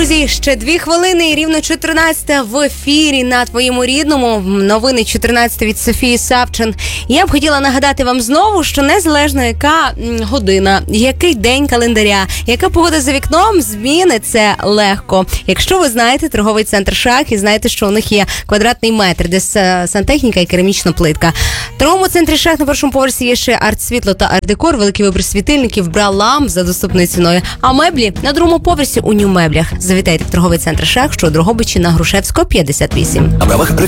Друзі, ще 2 хвилини і рівно 14 в ефірі на твоєму рідному. Новини 14 від Софії Савчин. Я б хотіла нагадати вам знову, що незалежно яка година, який день календаря, яка погода за вікном, зміни це легко. Якщо ви знаєте торговий центр «Шах» і знаєте, що у них є квадратний метр, де сантехніка і керамічна плитка. В торговому центрі «Шах» на першому поверсі є ще арт-світло та арт-декор, великий вибір світильників, бра-ламп за доступною ціною. А меблі на другому поверсі у Нью-меблях. Завітайте в торговий центр «Шах», що у Дрогобичі на Грушевського, 58.